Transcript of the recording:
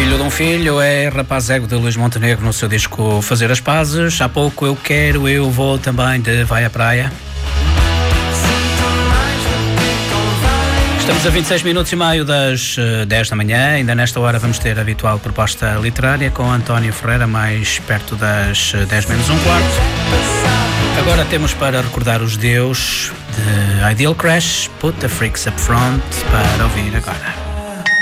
Filho de um filho é Rapaz Ego de Luís Montenegro no seu disco Fazer as Pazes. Há pouco Eu Quero, Eu Vou também de Vai à Praia. Estamos a 26 minutos e meio das 10 da manhã. Ainda nesta hora vamos ter a habitual proposta literária com António Ferreira, mais perto das 10 menos um quarto. Agora temos para recordar os Deus de Ideal Crash, Put the Freaks Up Front, para ouvir agora.